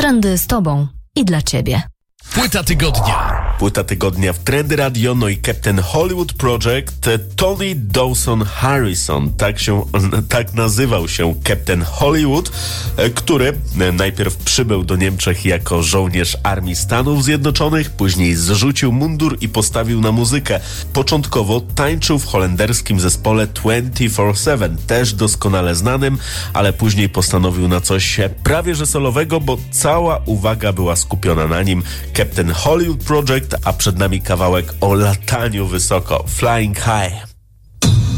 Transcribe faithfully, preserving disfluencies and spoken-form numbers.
Trendy z tobą i dla ciebie. Płyta tygodnia. Płyta tygodnia w Trendy Radio, no i Captain Hollywood Project. Tony Dawson Harrison, tak się, tak nazywał się Captain Hollywood, który najpierw przybył do Niemczech jako żołnierz Armii Stanów Zjednoczonych, później zrzucił mundur i postawił na muzykę. Początkowo tańczył w holenderskim zespole dwadzieścia cztery siedem, też doskonale znanym, ale później postanowił na coś prawie że solowego, bo cała uwaga była skupiona na nim. Captain Hollywood Project, a przed nami kawałek o lataniu wysoko, Flying High.